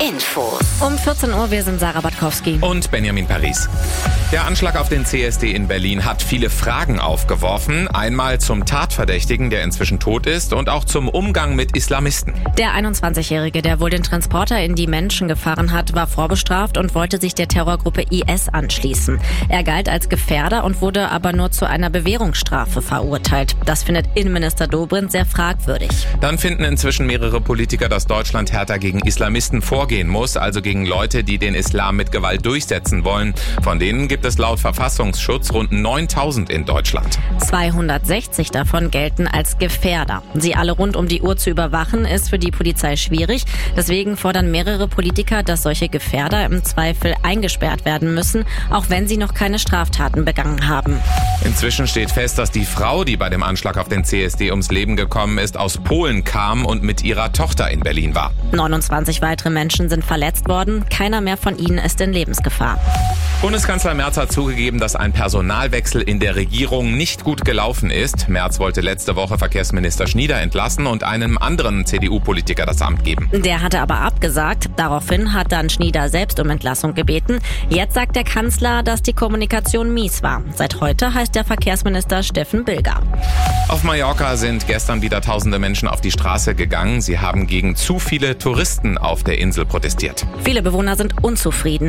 Infos. Um 14 Uhr, wir sind Sarah Batkowski. Und Benjamin Paris. Der Anschlag auf den CSD in Berlin hat viele Fragen aufgeworfen. Einmal zum Tatverdächtigen, der inzwischen tot ist, und auch zum Umgang mit Islamisten. Der 21-Jährige, der wohl den Transporter in die Menschen gefahren hat, war vorbestraft und wollte sich der Terrorgruppe IS anschließen. Er galt als Gefährder und wurde aber nur zu einer Bewährungsstrafe verurteilt. Das findet Innenminister Dobrindt sehr fragwürdig. Dann finden inzwischen mehrere Politiker, dass Deutschland härter gegen Islamisten vorgehen muss, also gegen Leute, die den Islam mit Gewalt durchsetzen wollen. Von denen gibt es laut Verfassungsschutz rund 9.000 in Deutschland. 260 davon gelten als Gefährder. Sie alle rund um die Uhr zu überwachen, ist für die Polizei schwierig. Deswegen fordern mehrere Politiker, dass solche Gefährder im Zweifel eingesperrt werden müssen, auch wenn sie noch keine Straftaten begangen haben. Inzwischen steht fest, dass die Frau, die bei dem Anschlag auf den CSD ums Leben gekommen ist, aus Polen kam und mit ihrer Tochter in Berlin war. 29 weitere Menschen sind verletzt worden. Keiner mehr von ihnen ist in Lebensgefahr. Bundeskanzler Merz hat zugegeben, dass ein Personalwechsel in der Regierung nicht gut gelaufen ist. Merz wollte letzte Woche Verkehrsminister Schnieder entlassen und einem anderen CDU-Politiker das Amt geben. Der hatte aber abgesagt. Daraufhin hat dann Schnieder selbst um Entlassung gebeten. Jetzt sagt der Kanzler, dass die Kommunikation mies war. Seit heute heißt der Verkehrsminister Steffen Bilger. Auf Mallorca sind gestern wieder tausende Menschen auf die Straße gegangen. Sie haben gegen zu viele Touristen auf der Insel protestiert. Viele Bewohner sind unzufrieden.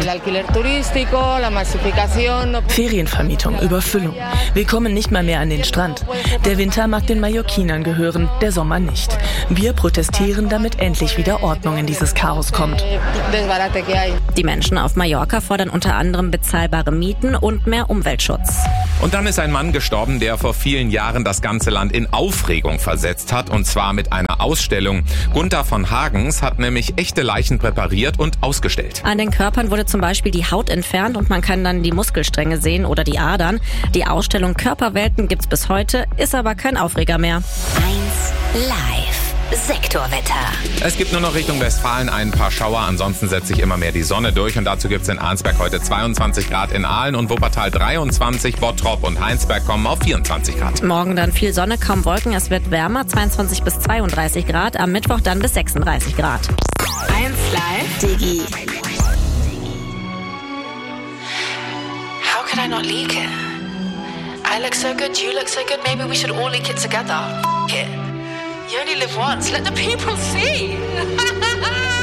Ferienvermietung, Überfüllung. Wir kommen nicht mal mehr an den Strand. Der Winter mag den Mallorquinern gehören, der Sommer nicht. Wir protestieren, damit endlich wieder Ordnung in dieses Chaos kommt. Die Menschen auf Mallorca fordern unter anderem bezahlbare Mieten und mehr Umweltschutz. Und dann ist ein Mann gestorben, der vor vielen Jahren das ganze Land in Aufregung versetzt hat, und zwar mit einer Ausstellung. Gunther von Hagens hat nämlich echte Leichen präpariert und ausgestellt. An den Körpern wurde zum Beispiel die Haut entfernt und man kann dann die Muskelstränge sehen oder die Adern. Die Ausstellung Körperwelten gibt's bis heute, ist aber kein Aufreger mehr. 1 Live. Sektorwetter. Es gibt nur noch Richtung Westfalen ein paar Schauer, ansonsten setzt sich immer mehr die Sonne durch, und dazu gibt's in Arnsberg heute 22 Grad, in Aalen und Wuppertal 23, Bottrop und Heinsberg kommen auf 24 Grad. Morgen dann viel Sonne, kaum Wolken, es wird wärmer, 22 bis 32 Grad, am Mittwoch dann bis 36 Grad. 1 Live. Digi. How could I not leak it? I look so good, you look so good, maybe we should all leak it together. F*** it. You only live once, let the people see.